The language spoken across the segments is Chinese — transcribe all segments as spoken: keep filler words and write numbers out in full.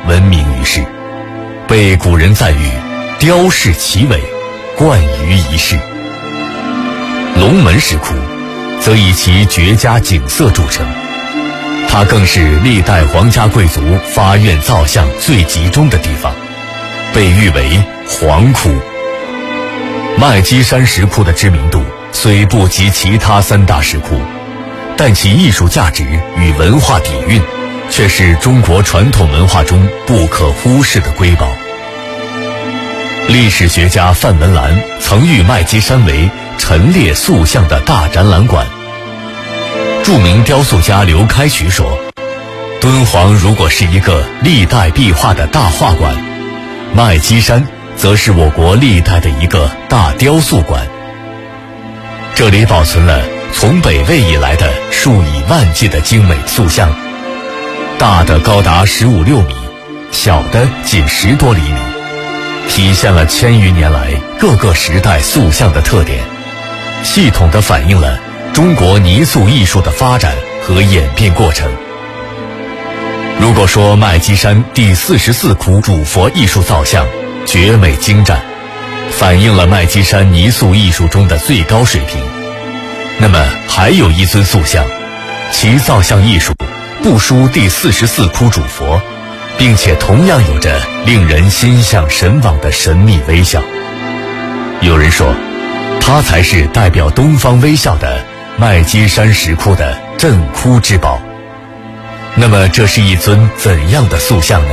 闻名于世，被古人赞誉雕饰奇伟，冠于一世。龙门石窟则以其绝佳景色著称，它更是历代皇家贵族发愿造像最集中的地方，被誉为皇窟。麦积山石窟的知名度虽不及其他三大石窟，但其艺术价值与文化底蕴却是中国传统文化中不可忽视的瑰宝。历史学家范文澜曾誉麦积山为陈列塑像的大展览馆。著名雕塑家刘开渠说，敦煌如果是一个历代壁画的大画馆，麦积山则是我国历代的一个大雕塑馆。这里保存了从北魏以来的数以万计的精美塑像，大的高达十五六米，小的仅十多厘米，体现了千余年来各个时代塑像的特点，系统地反映了中国泥塑艺术的发展和演变过程。如果说麦积山第四十四窟主佛艺术造像绝美精湛，反映了麦积山泥塑艺术中的最高水平，那么还有一尊塑像，其造像艺术不输第四十四窟主佛，并且同样有着令人心向神往的神秘微笑。有人说，它才是代表东方微笑的麦积山石窟的镇窟之宝。那么这是一尊怎样的塑像呢？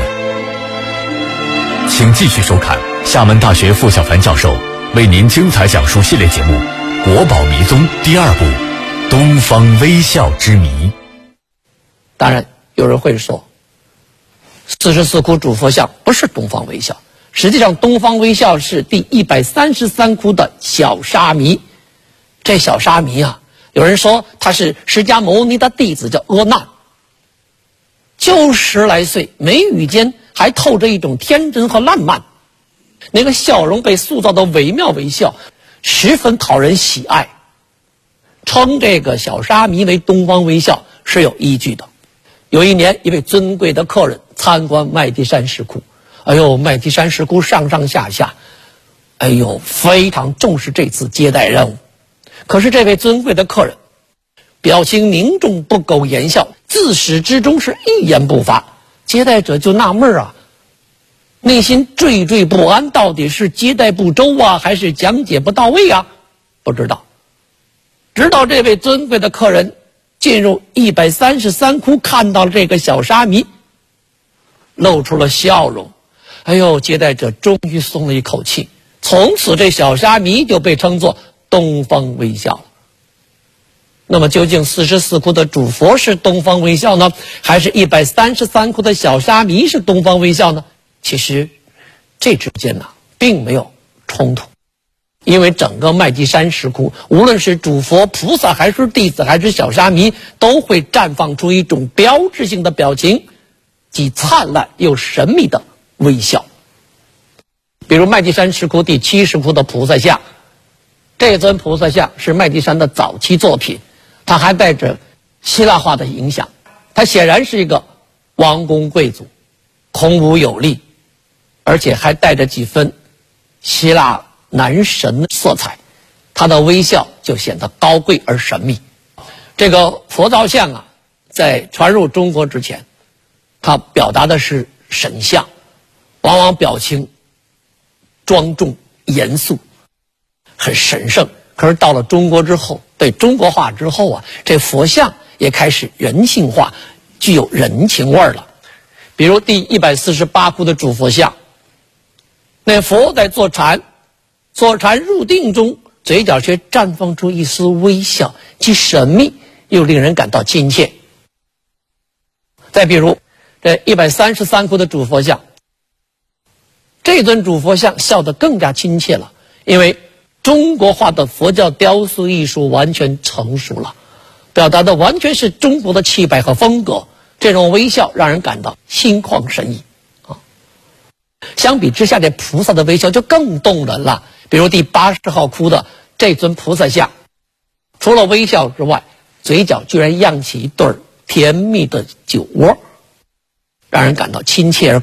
请继续收看厦门大学傅小凡教授为您精彩讲述系列节目《国宝迷踪》第二部《东方微笑之谜》。 当然有人会说，四十四窟主佛像不是东方微笑，实际上东方微笑是第一百三十三窟的小沙弥。这小沙弥啊，有人说他是释迦牟尼的弟子，叫阿难，就十来岁，眉宇间还透着一种天真和烂漫，那个笑容被塑造的惟妙惟肖，十分讨人喜爱。称这个小沙弥为东方微笑是有依据的。有一年，一位尊贵的客人参观麦积山石窟，哎呦，麦积山石窟上上下下，哎呦，非常重视这次接待任务。可是这位尊贵的客人表情凝重，不苟言笑，自始至终是一言不发。接待者就纳闷啊，内心惴惴不安，到底是接待不周啊，还是讲解不到位啊？不知道。直到这位尊贵的客人进入一百三十三窟，看到了这个小沙弥，露出了笑容。哎呦，接待者终于松了一口气，从此这小沙弥就被称作东方微笑了。那么究竟四十四窟的主佛是东方微笑呢，还是一百三十三窟的小沙弥是东方微笑呢？其实这之间呢并没有冲突。因为整个麦积山石窟，无论是主佛、菩萨，还是弟子，还是小沙弥，都会绽放出一种标志性的表情，即灿烂又神秘的微笑。比如麦积山石窟第七十窟的菩萨像，这尊菩萨像是麦积山的早期作品，它还带着希腊化的影响，它显然是一个王公贵族，孔武有力，而且还带着几分希腊男神色彩，他的微笑就显得高贵而神秘。这个佛造像啊，在传入中国之前，它表达的是神像，往往表情庄重严肃，很神圣。可是到了中国之后，被中国化之后啊，这佛像也开始人性化，具有人情味了。比如第一百四十八窟的主佛像，那佛在坐禅，坐禅入定中，嘴角却绽放出一丝微笑，既神秘又令人感到亲切。再比如这一百三十三窟的主佛像，这尊主佛像笑得更加亲切了，因为中国化的佛教雕塑艺术完全成熟了，表达的完全是中国的气派和风格，这种微笑让人感到心旷神怡啊。相比之下，这菩萨的微笑就更动人了。比如第八十号窟的这尊菩萨像，除了微笑之外，嘴角居然漾起一对甜蜜的酒窝，让人感到亲切而